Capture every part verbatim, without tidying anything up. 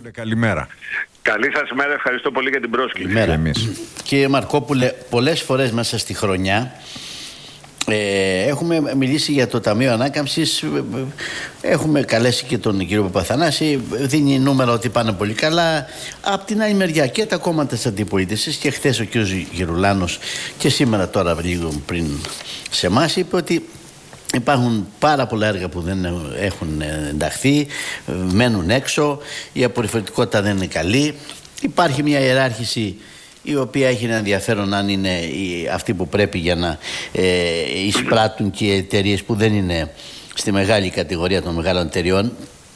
Καλημέρα. Καλή σας ημέρα, ευχαριστώ πολύ για την πρόσκληση. Καλημέρα. Κύριε Μαρκόπουλε, πολλές φορές μέσα στη χρονιά ε, έχουμε μιλήσει για το Ταμείο Ανάκαμψης, έχουμε καλέσει και τον κύριο Παπαθανάση, δίνει νούμερα ότι πάνε πολύ καλά. Απ' την άλλη μεριά και τα κόμματα της αντιπολίτευσης, και χθες ο κύριος Γερουλάνος και σήμερα τώρα λίγο πριν σε εμάς είπε ότι υπάρχουν πάρα πολλά έργα που δεν έχουν ενταχθεί, μένουν έξω, η απορριφωτικότητα δεν είναι καλή. Υπάρχει μια ιεράρχηση η οποία έχει ένα ενδιαφέρον αν είναι αυτοί που πρέπει για να ε, εισπράττουν και οι εταιρείες που δεν είναι στη μεγάλη κατηγορία των μεγάλων εταιριών.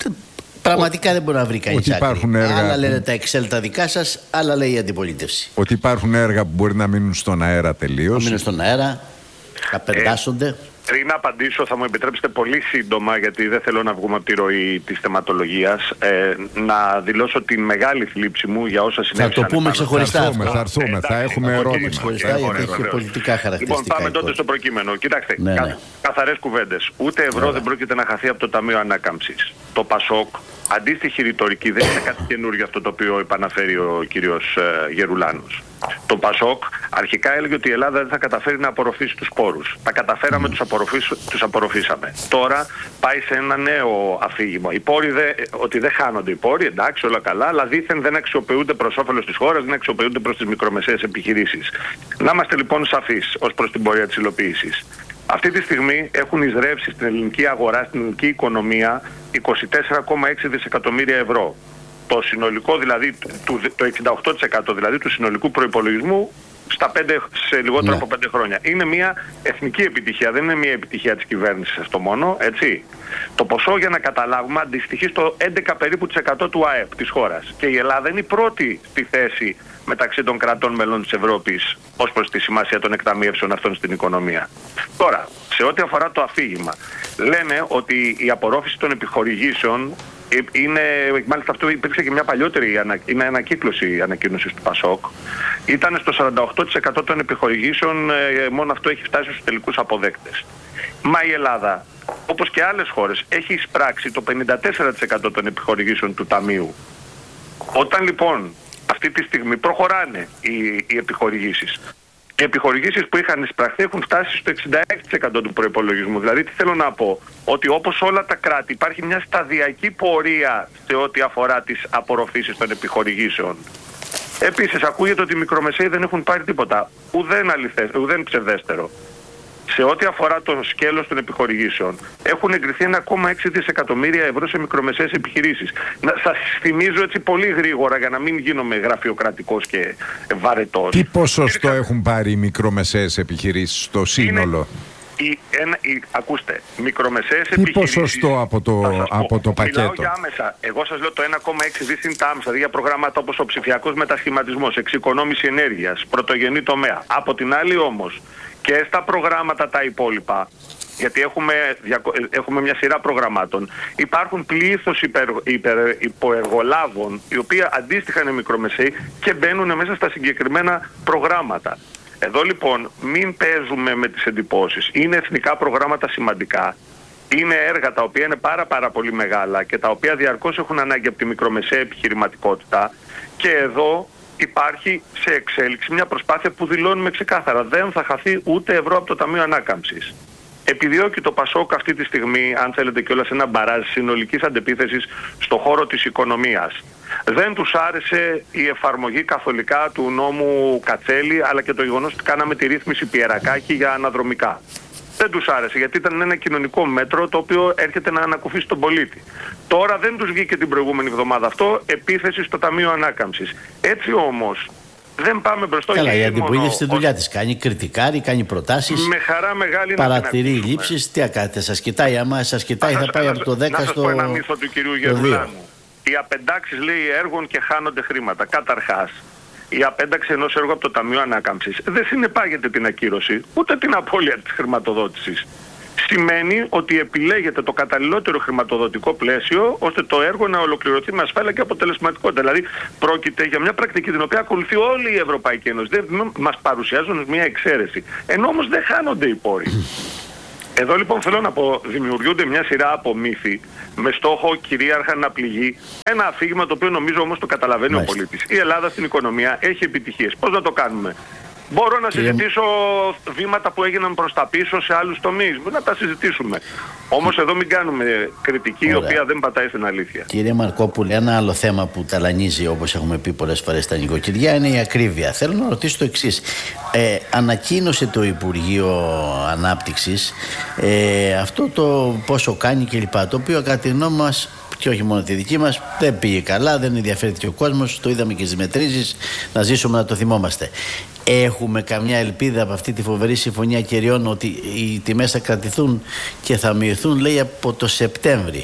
Πραγματικά δεν μπορεί να βρει κανείς άκρη. Άλλα λένε τα Excel τα δικά σας, άλλα λέει η αντιπολίτευση. Ότι υπάρχουν έργα που μπορεί να μείνουν στον αέρα τελείως. Να μείνουν στον αέρα, απεντάσσονται. Ε, πριν απαντήσω, θα μου επιτρέψετε πολύ σύντομα, γιατί δεν θέλω να βγούμε από τη ροή της θεματολογίας, ε, να δηλώσω την μεγάλη θλίψη μου για όσα συνέβησαν. Θα το πούμε ξεχωριστά. Θα έρθουμε, θα, έρθουμε, ε, θα έχουμε ερώτημα. Ξεχωριστά, γιατί έχει πολιτικά χαρακτηριστικά. Λοιπόν, πάμε τότε στο προκείμενο. Κοιτάξτε, ναι, κα, ναι. καθαρές κουβέντες. Ούτε ευρώ ναι. δεν πρόκειται να χαθεί από το Ταμείο Ανάκαμψης. Το ΠΑΣΟΚ, αντίστοιχη ρητορική, δεν είναι κάτι καινούργιο αυτό το οποίο επαναφέρει ο κύριος ε, Γερουλάνος. Το ΠΑΣΟΚ αρχικά έλεγε ότι η Ελλάδα δεν θα καταφέρει να απορροφήσει τους πόρους. Τα καταφέραμε, mm. τους, απορροφήσ, τους απορροφήσαμε. Τώρα πάει σε ένα νέο αφήγημα. Οι πόροι δε, ότι δεν χάνονται οι πόροι, εντάξει, όλα καλά, αλλά δήθεν δεν αξιοποιούνται προς όφελος της χώρας, δεν αξιοποιούνται προς τις μικρομεσαίες επιχειρήσεις. Να είμαστε λοιπόν σαφείς ως προς την πορεία της υλοποίησης. Αυτή τη στιγμή έχουν εισρεύσει στην ελληνική αγορά, στην ελληνική οικονομία είκοσι τέσσερα κόμμα έξι δισεκατομμύρια ευρώ. Το συνολικό δηλαδή, το εξήντα οκτώ τοις εκατό δηλαδή του συνολικού προϋπολογισμού στα πέντε, σε λιγότερο ναι. από πέντε χρόνια. Είναι μια εθνική επιτυχία, δεν είναι μια επιτυχία της κυβέρνησης αυτό μόνο, έτσι. Το ποσό, για να καταλάβουμε, αντιστοιχεί στο έντεκα περίπου τοις εκατό του ΑΕΠ της χώρας. Και η Ελλάδα είναι η πρώτη στη θέση μεταξύ των κρατών μελών της Ευρώπης ως προς τη σημασία των εκταμιεύσεων αυτών στην οικονομία. Τώρα, σε ό,τι αφορά το αφήγημα, λένε ότι η απορρόφηση των επιχορηγήσεων είναι, μάλιστα αυτό υπήρξε και μια παλιότερη είναι ανακύκλωση ανακοίνωσης του ΠΑΣΟΚ, ήταν στο σαράντα οκτώ τοις εκατό των επιχορηγήσεων, μόνο αυτό έχει φτάσει στους τελικούς αποδέκτες. Μα η Ελλάδα, όπως και άλλες χώρες, έχει εισπράξει το πενήντα τέσσερα τοις εκατό των επιχορηγήσεων του Ταμείου. Όταν λοιπόν αυτή τη στιγμή προχωράνε οι, οι επιχορηγήσεις, οι επιχορηγήσεις που είχαν εισπραχθεί έχουν φτάσει στο εξήντα έξι τοις εκατό του προϋπολογισμού. Δηλαδή τι θέλω να πω, ότι όπως όλα τα κράτη υπάρχει μια σταδιακή πορεία σε ό,τι αφορά τις απορροφήσεις των επιχορηγήσεων. Επίσης ακούγεται ότι οι μικρομεσαίοι δεν έχουν πάρει τίποτα, ουδέν αληθές, ουδέν ψευδέστερο. Σε ό,τι αφορά το σκέλος των επιχορηγήσεων, έχουν εγκριθεί ένα κόμμα έξι δισεκατομμύρια ευρώ σε μικρομεσαίες επιχειρήσεις. Να σας θυμίζω έτσι πολύ γρήγορα για να μην γίνομαι γραφειοκρατικός και βαρετός. Τι ποσοστό Ήρθα... έχουν πάρει οι μικρομεσαίες επιχειρήσεις στο σύνολο? Είναι... Η, ένα, η, ακούστε, μικρομεσαίες Τι επιχειρήσεις... Τι ποσοστό από το, από το πακέτο? Μιλάω για άμεσα. Εγώ σας λέω το ένα κόμμα έξι δις είναι τα άμεσα, δηλαδή για προγράμματα όπως ο ψηφιακός μετασχηματισμός, εξοικονόμηση ενέργειας, πρωτογενή τομέα. Από την άλλη όμως, και στα προγράμματα τα υπόλοιπα, γιατί έχουμε, έχουμε μια σειρά προγραμμάτων, υπάρχουν πλήθος υπερ, υπερ, υποεργολάβων, οι οποίοι αντίστοιχα είναι μικρομεσαίοι και μπαίνουν μέσα στα συγκεκριμένα προγράμματα. Εδώ λοιπόν μην παίζουμε με τις εντυπώσεις. Είναι εθνικά προγράμματα σημαντικά. Είναι έργα τα οποία είναι πάρα πάρα πολύ μεγάλα και τα οποία διαρκώς έχουν ανάγκη από τη μικρομεσαία επιχειρηματικότητα. Και εδώ υπάρχει σε εξέλιξη μια προσπάθεια που δηλώνουμε ξεκάθαρα. Δεν θα χαθεί ούτε ευρώ από το Ταμείο Ανάκαμψης. Επιδιώκει το ΠΑΣΟΚ αυτή τη στιγμή, αν θέλετε κιόλας, ένα μπαράζ συνολικής αντεπίθεσης στον χώρο της οικονομίας. Δεν τους άρεσε η εφαρμογή καθολικά του νόμου Κατσέλη, αλλά και το γεγονός ότι κάναμε τη ρύθμιση Πιερακάκη για αναδρομικά. Δεν τους άρεσε, γιατί ήταν ένα κοινωνικό μέτρο το οποίο έρχεται να ανακουφίσει τον πολίτη. Τώρα δεν τους βγήκε την προηγούμενη εβδομάδα αυτό, επίθεση στο Ταμείο Ανάκαμψης. Έτσι όμως δεν πάμε μπροστά. Καλά, η αντιπολίτευση τη δουλειά της κάνει, κριτικάρει, κάνει προτάσεις. Με χαρά μεγάλη παρατηρεί λήψεις. Τι ακάτε, σας κοιτάει αμά, σας κοιτάει, θα πάει από το δέκα στο. Να σας πω ένα μύθο του κυρίου Γερουλάνου. Οι απεντάξεις, λέει, έργων και χάνονται χρήματα. Καταρχάς, η απένταξη ενός έργου από το Ταμείο Ανάκαμψης δεν συνεπάγεται την ακύρωση, ούτε την απώλεια της χρηματοδότησης. Σημαίνει ότι επιλέγεται το καταλληλότερο χρηματοδοτικό πλαίσιο ώστε το έργο να ολοκληρωθεί με ασφάλεια και αποτελεσματικότητα. Δηλαδή πρόκειται για μια πρακτική την οποία ακολουθεί όλη η Ευρωπαϊκή Ένωση. Δεν μας παρουσιάζουν μια εξαίρεση. Ενώ όμως δεν χάνονται οι πόροι. Εδώ λοιπόν θέλω να πω, δημιουργούνται μια σειρά από μύθοι με στόχο κυρίαρχα να πληγεί ένα αφήγημα το οποίο νομίζω όμως το καταλαβαίνει Μάλιστα. ο πολίτης. Η Ελλάδα στην οικονομία έχει επιτυχίες. Πώς να το κάνουμε? Μπορώ να Κύριε... συζητήσω βήματα που έγιναν προς τα πίσω σε άλλους τομείς. Μπορούμε να τα συζητήσουμε. Όμως εδώ μην κάνουμε κριτική Ωραία. η οποία δεν πατάει στην αλήθεια. Κύριε Μαρκόπουλε, ένα άλλο θέμα που ταλανίζει, όπως έχουμε πει πολλές φορές στα νοικοκυριά, είναι η ακρίβεια. Θέλω να ρωτήσω το εξής. Ε, ανακοίνωσε το Υπουργείο Ανάπτυξης ε, αυτό το πόσο κάνει κλπ. Το οποίο κατά τη γνώμη μας, και όχι μόνο τη δική μας, δεν πήγε καλά, δεν ενδιαφέρθηκε ο κόσμος, το είδαμε και στις μετρήσεις, να ζήσουμε να το θυμόμαστε. Έχουμε καμιά ελπίδα από αυτή τη φοβερή συμφωνία κεριών ότι οι τιμές θα κρατηθούν και θα μειωθούν, λέει, από το Σεπτέμβρη?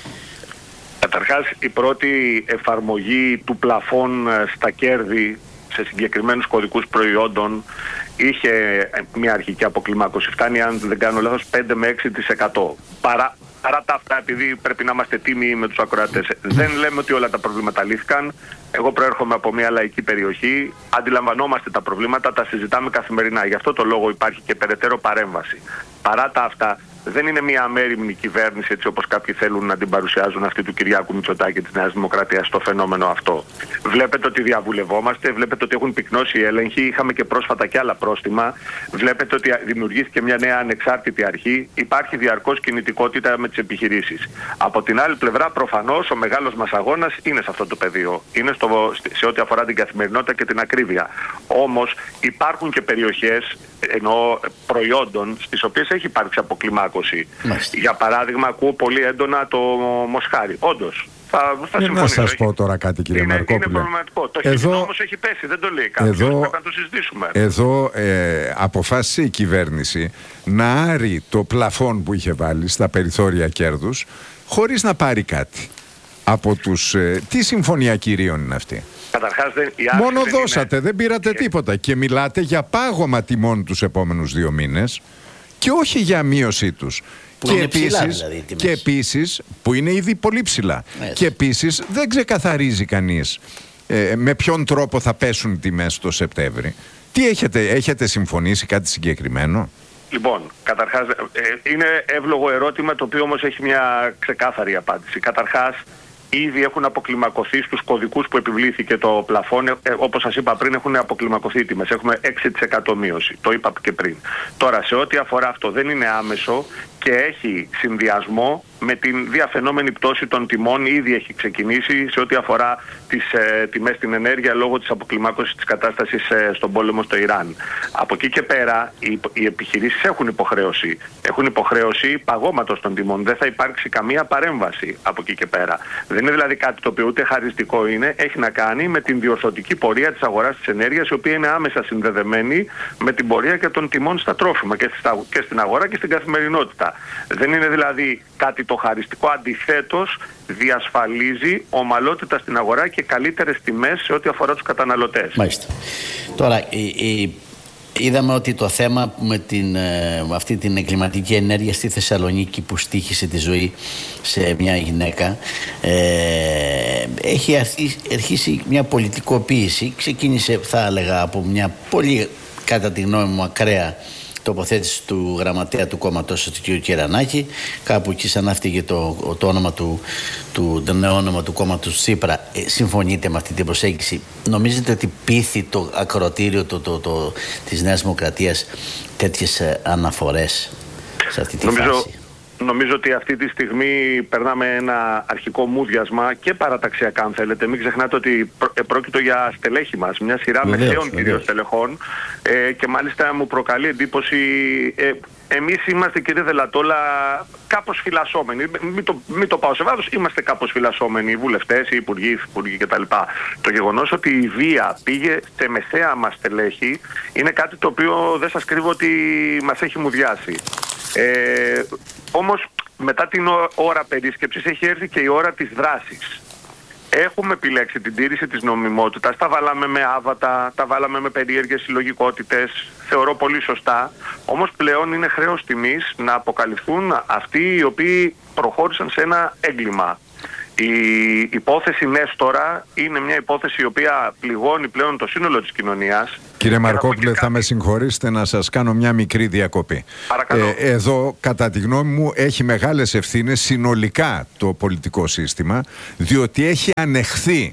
Καταρχάς, η πρώτη εφαρμογή του πλαφών στα κέρδη σε συγκεκριμένους κωδικούς προϊόντων είχε μια αρχική αποκλιμάκωση. Φτάνει, αν δεν κάνω λάθος, πέντε με έξι τοις εκατό. Παρά Παρά τα αυτά, επειδή πρέπει να είμαστε τίμοι με τους ακροατές, δεν λέμε ότι όλα τα προβλήματα λύθηκαν. Εγώ προέρχομαι από μια λαϊκή περιοχή, αντιλαμβανόμαστε τα προβλήματα, τα συζητάμε καθημερινά. Γι' αυτό το λόγο υπάρχει και περαιτέρω παρέμβαση. Παρά τα αυτά, δεν είναι μια αμέριμνη κυβέρνηση, έτσι όπως κάποιοι θέλουν να την παρουσιάζουν, αυτή του Κυριάκου Μητσοτάκη της Νέας Δημοκρατίας, στο φαινόμενο αυτό. Βλέπετε ότι διαβουλευόμαστε, βλέπετε ότι έχουν πυκνώσει οι έλεγχοι, είχαμε και πρόσφατα και άλλα πρόστιμα. Βλέπετε ότι δημιουργήθηκε μια νέα ανεξάρτητη αρχή, υπάρχει διαρκώς κινητικότητα με τις επιχειρήσεις. Από την άλλη πλευρά, προφανώς, ο μεγάλος μας αγώνας είναι σε αυτό το πεδίο. Είναι στο, σε ό,τι αφορά την καθημερινότητα και την ακρίβεια. Όμως υπάρχουν και περιοχές, εννοώ προϊόντων, στις οποίες έχει υπάρξει αποκλιμάκωση. Μάλιστα. Για παράδειγμα, ακούω πολύ έντονα το μοσχάρι. Όντως, θα, θα συμφωνήσω. Να σας πω τώρα κάτι, κύριε είναι, Μαρκόπουλε. Είναι προβληματικό. Το εδώ, όμως έχει πέσει, δεν το λέει κάποιος. Εδώ, πρέπει να το συζητήσουμε. Εδώ ε, αποφάσισε η κυβέρνηση να άρει το πλαφόν που είχε βάλει στα περιθώρια κέρδους χωρίς να πάρει κάτι από τους... Ε, τι συμφωνία κυρίων είναι αυτή? Καταρχάς, δεν, μόνο δεν δώσατε, είναι... δεν πήρατε τίποτα και μιλάτε για πάγωμα τιμών τους επόμενους δύο μήνες και όχι για μείωσή τους. Που και, είναι επίσης, ψηλά, δηλαδή, και επίσης, που είναι ήδη πολύ ψηλά. Έτσι. Και επίσης δεν ξεκαθαρίζει κανείς ε, με ποιον τρόπο θα πέσουν οι τιμές το Σεπτέμβρη. Τι έχετε, έχετε συμφωνήσει κάτι συγκεκριμένο? Λοιπόν, καταρχάς, ε, είναι εύλογο ερώτημα, το οποίο όμως έχει μια ξεκάθαρη απάντηση. Καταρχάς, ήδη έχουν αποκλιμακωθεί στους κωδικούς που επιβλήθηκε το πλαφόν. Ε, όπως σας είπα πριν, έχουν αποκλιμακωθεί οι τιμές. Έχουμε έξι τοις εκατό μείωση. Το είπα και πριν. Τώρα, σε ό,τι αφορά αυτό, δεν είναι άμεσο και έχει συνδυασμό με την διαφαινόμενη πτώση των τιμών. Ήδη έχει ξεκινήσει σε ό,τι αφορά τις ε, τιμές στην ενέργεια λόγω της αποκλιμάκωσης της κατάστασης ε, στον πόλεμο στο Ιράν. Από εκεί και πέρα, οι, οι επιχειρήσεις έχουν υποχρέωση. Έχουν υποχρέωση παγώματος των τιμών. Δεν θα υπάρξει καμία παρέμβαση από εκεί και πέρα. Δεν είναι δηλαδή κάτι το οποίο ούτε χαριστικό είναι, έχει να κάνει με την διορθωτική πορεία της αγοράς της ενέργειας, η οποία είναι άμεσα συνδεδεμένη με την πορεία και των τιμών στα τρόφιμα και, στα, και στην αγορά και στην καθημερινότητα. Δεν είναι δηλαδή κάτι το χαριστικό, αντιθέτως διασφαλίζει ομαλότητα στην αγορά και καλύτερες τιμές σε ό,τι αφορά τους καταναλωτές. Μάλιστα. Τώρα, η, η... είδαμε ότι το θέμα με, την, με αυτή την εγκληματική ενέργεια στη Θεσσαλονίκη που στοίχησε τη ζωή σε μια γυναίκα ε, έχει αρχίσει μια πολιτικοποίηση. Ξεκίνησε, θα έλεγα, από μια πολύ, κατά τη γνώμη μου, ακραία τοποθέτηση του γραμματέα του κόμματος του κ. Κερανάκη. Κάπου εκεί σαν άφηγε το, το όνομα του, του, το νέο όνομα του κόμματος Τσίπρα. Ε, συμφωνείτε με αυτή την προσέγγιση? Νομίζετε ότι πείθει το ακροατήριο το, το, το, της Νέας Δημοκρατίας τέτοιες ε, αναφορές σε αυτή τη Νομίζω... φάση? Νομίζω ότι αυτή τη στιγμή περνάμε ένα αρχικό μούδιασμα και παραταξιακά, αν θέλετε. Μην ξεχνάτε ότι πρόκειται για στελέχη μας, μια σειρά μεσαίων κυρίως στελεχών ε, και μάλιστα μου προκαλεί εντύπωση. Ε, εμείς είμαστε, κύριε Δελατόλα, κάπως φυλασσόμενοι. Μην το, μην το πάω σε βάθος, είμαστε κάπως φυλασσόμενοι, οι βουλευτές, οι υπουργοί, οι υπουργοί κτλ. Το γεγονός ότι η βία πήγε σε μεσαία μας στελέχη είναι κάτι το οποίο δεν σας κρύβω ότι μας έχει μουδιάσει. Ε, όμως μετά την ώρα περίσκεψης έχει έρθει και η ώρα της δράσης. Έχουμε επιλέξει την τήρηση της νομιμότητας, τα βάλαμε με άβατα, τα βάλαμε με περίεργες συλλογικότητες, θεωρώ πολύ σωστά, όμως πλέον είναι χρέος τιμής να αποκαλυφθούν αυτοί οι οποίοι προχώρησαν σε ένα έγκλημα. Η υπόθεση Νέστορα είναι μια υπόθεση η οποία πληγώνει πλέον το σύνολο της κοινωνίας. Κύριε Μαρκόπουλε, θα με συγχωρήσετε να σας κάνω μια μικρή διακοπή. Παρακαλώ. Ε, εδώ, κατά τη γνώμη μου, έχει μεγάλες ευθύνες συνολικά το πολιτικό σύστημα, διότι έχει ανεχθεί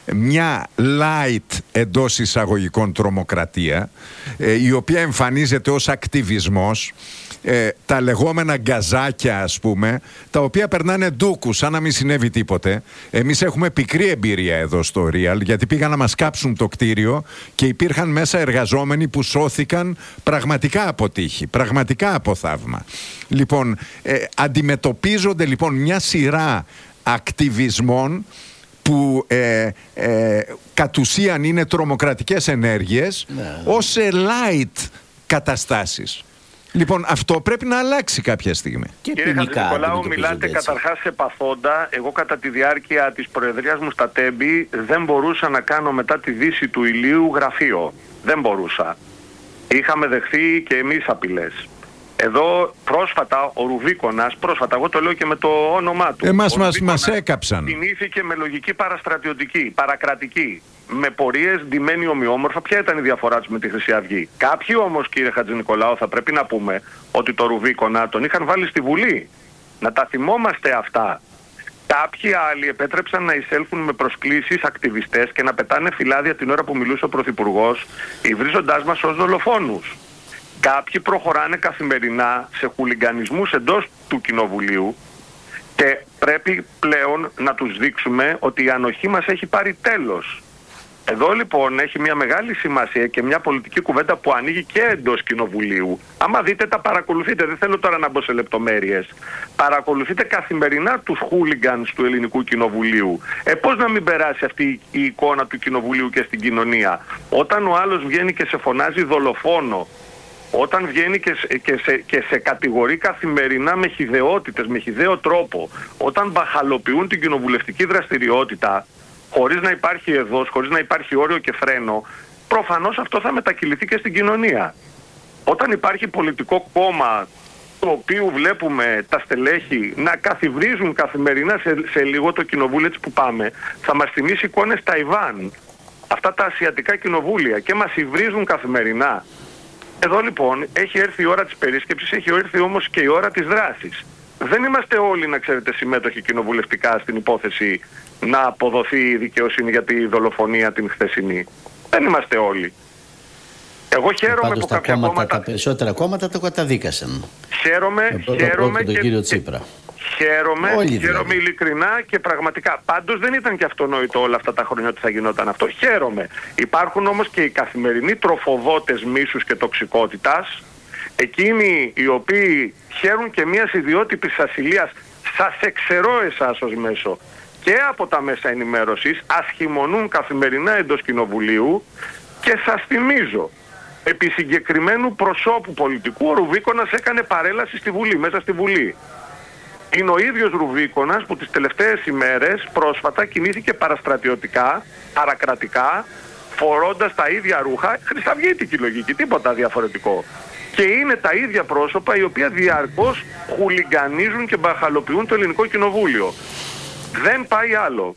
μια light εντός εισαγωγικών τρομοκρατία, ε, η οποία εμφανίζεται ως ακτιβισμός, ε, τα λεγόμενα γκαζάκια, ας πούμε, τα οποία περνάνε ντούκου σαν να μην συνέβη τίποτε. Εμείς έχουμε πικρή εμπειρία εδώ στο Real, γιατί πήγαν να μας κάψουν το κτίριο και υπήρχαν μέσα εργαζόμενοι που σώθηκαν πραγματικά από τύχη, πραγματικά από θαύμα. Λοιπόν, ε, αντιμετωπίζονται λοιπόν μια σειρά ακτιβισμών που ε, ε, κατ' ουσίαν είναι τρομοκρατικές ενέργειες, ναι, ως light καταστάσεις. Λοιπόν, αυτό πρέπει να αλλάξει κάποια στιγμή. Και κύριε Χατζηνικολάου, μιλάτε καταρχάς σε παθόντα. Εγώ κατά τη διάρκεια της προεδρίας μου στα Τέμπη δεν μπορούσα να κάνω μετά τη δύση του ηλίου γραφείο. Δεν μπορούσα. Είχαμε δεχθεί και εμείς απειλές. Εδώ πρόσφατα ο Ρουβίκονας, πρόσφατα, εγώ το λέω και με το όνομά του. Εμάς μας, μας έκαψαν. Κινήθηκε με λογική παραστρατιωτική, παρακρατική, με πορείες ντυμένοι ομοιόμορφα. Ποια ήταν η διαφορά τους με τη Χρυσή Αυγή? Κάποιοι όμως, κύριε Χατζηνικολάου, θα πρέπει να πούμε ότι το Ρουβίκονα τον είχαν βάλει στη Βουλή. Να τα θυμόμαστε αυτά. Κάποιοι άλλοι επέτρεψαν να εισέλθουν με προσκλήσεις ακτιβιστές και να πετάνε φυλάδια την ώρα που μιλούσε ο Πρωθυπουργός, υβρίζοντάς μας ως δολοφόνους. Κάποιοι προχωράνε καθημερινά σε χουλιγκανισμούς εντός του Κοινοβουλίου και πρέπει πλέον να τους δείξουμε ότι η ανοχή μας έχει πάρει τέλος. Εδώ λοιπόν έχει μια μεγάλη σημασία και μια πολιτική κουβέντα που ανοίγει και εντός Κοινοβουλίου. Άμα δείτε, τα παρακολουθείτε, δεν θέλω τώρα να μπω σε λεπτομέρειες. Παρακολουθείτε καθημερινά τους χούλιγκανς του Ελληνικού Κοινοβουλίου. Ε, πώς να μην περάσει αυτή η εικόνα του Κοινοβουλίου και στην κοινωνία? Όταν ο άλλος βγαίνει και σε φωνάζει δολοφόνο, όταν βγαίνει και σε, και, σε, και σε κατηγορεί καθημερινά με χυδαιότητες, με χυδαίο τρόπο, όταν μπαχαλοποιούν την κοινοβουλευτική δραστηριότητα, χωρίς να υπάρχει εδώς, χωρίς να υπάρχει όριο και φρένο, προφανώς αυτό θα μετακυληθεί και στην κοινωνία. Όταν υπάρχει πολιτικό κόμμα, το οποίο βλέπουμε τα στελέχη να καθιβρίζουν καθημερινά σε, σε λίγο το κοινοβούλιο, έτσι που πάμε, θα μας θυμίσει εικόνες Ταϊβάν, αυτά τα ασιατικά κοινοβούλια, και μας υβρίζουν καθημερινά. Εδώ λοιπόν έχει έρθει η ώρα της περίσκεψης, έχει έρθει όμως και η ώρα της δράσης. Δεν είμαστε όλοι, να ξέρετε, συμμέτοχοι κοινοβουλευτικά στην υπόθεση να αποδοθεί η δικαιοσύνη για τη δολοφονία την χθεσινή. Δεν είμαστε όλοι. Εγώ χαίρομαι Πάντως που τα κάποια κόμματα, κόμματα... τα περισσότερα κόμματα το καταδίκασαν. Χαίρομαι, το, χαίρομαι το, το, και... κύριο Τσίπρα. Χαίρομαι, Όλοι χαίρομαι δηλαδή. ειλικρινά και πραγματικά. Πάντως δεν ήταν και αυτονόητο όλα αυτά τα χρόνια ότι θα γινόταν αυτό. Χαίρομαι. Υπάρχουν όμως και οι καθημερινοί τροφοδότες μίσους και τοξικότητας, εκείνοι οι οποίοι χαίρουν και μιας ιδιότυπης ασυλίας. Σας εξαιρώ εσάς ως μέσο και από τα μέσα ενημέρωσης, ασχημονούν καθημερινά εντός Κοινοβουλίου, και σας θυμίζω, επί συγκεκριμένου προσώπου πολιτικού, ο Ρουβίκονας έκανε παρέλαση στη Βουλή, μέσα στη Βουλή. Είναι ο ίδιος Ρουβίκονας που τις τελευταίες ημέρες πρόσφατα κινήθηκε παραστρατιωτικά, παρακρατικά, φορώντας τα ίδια ρούχα, χρυσαυγήτικη λογική, τίποτα διαφορετικό. Και είναι τα ίδια πρόσωπα οι οποία διαρκώς χουλιγκανίζουν και μπαχαλοποιούν το Ελληνικό Κοινοβούλιο. Δεν πάει άλλο.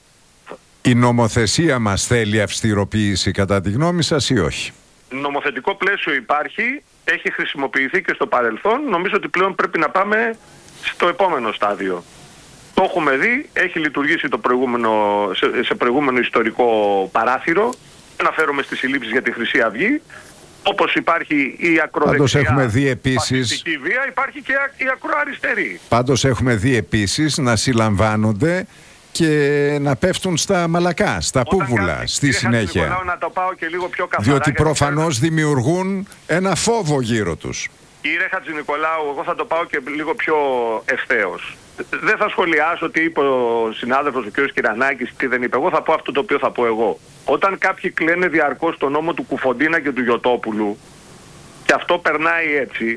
Η νομοθεσία μας θέλει αυστηροποίηση κατά τη γνώμη σας ή όχι? Νομοθετικό πλαίσιο υπάρχει, έχει χρησιμοποιηθεί και στο παρελθόν. Νομίζω ότι πλέον πρέπει να πάμε στο επόμενο στάδιο. Το έχουμε δει, έχει λειτουργήσει το προηγούμενο, σε, σε προηγούμενο ιστορικό παράθυρο. Αναφέρομαι στις συλλήψεις για τη Χρυσή Αυγή. Όπως υπάρχει η ακροδεξιά έχουμε δει επίσης, φασιστική βία, υπάρχει και η ακροαριστερή. Πάντως έχουμε δει επίσης να συλλαμβάνονται και να πέφτουν στα μαλακά, στα Όταν πούβουλα, κάνει, στη κύριε συνέχεια. Χατζηνικολάου, να το πάω και λίγο πιο καθαρά, διότι προφανώς θέλω... δημιουργούν ένα φόβο γύρω τους. Κύριε Χατζηνικολάου, εγώ θα το πάω και λίγο πιο ευθέως. Δεν θα σχολιάσω τι είπε ο συνάδελφος ο κ. Κυρανάκης, τι δεν είπε. Εγώ θα πω αυτό το οποίο θα πω εγώ. Όταν κάποιοι κλαίνε διαρκώς τον νόμο του Κουφοντίνα και του Γιωτόπουλου, και αυτό περνάει έτσι,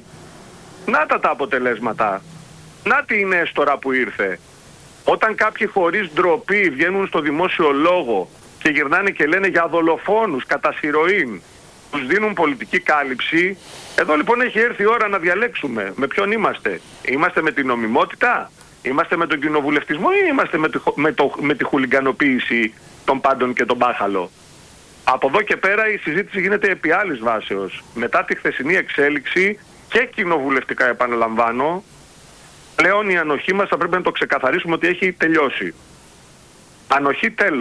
να τα τα αποτελέσματα. Να τι είναι έστωρα που ήρθε. Όταν κάποιοι χωρίς ντροπή βγαίνουν στο δημόσιο λόγο και γυρνάνε και λένε για δολοφόνους κατά συρροήν, τους δίνουν πολιτική κάλυψη. Εδώ λοιπόν έχει έρθει η ώρα να διαλέξουμε με ποιον είμαστε. Είμαστε με την νομιμότητα, Είμαστε με τον κοινοβουλευτισμό ή είμαστε με τη, με το, με τη χουλιγκανοποίηση των πάντων και τον μπάχαλο? Από εδώ και πέρα η συζήτηση γίνεται επί άλλης βάσεως. Μετά τη χθεσινή εξέλιξη και κοινοβουλευτικά, επαναλαμβάνω, πλέον η ανοχή μας θα πρέπει να το ξεκαθαρίσουμε ότι έχει τελειώσει. Ανοχή τέλος.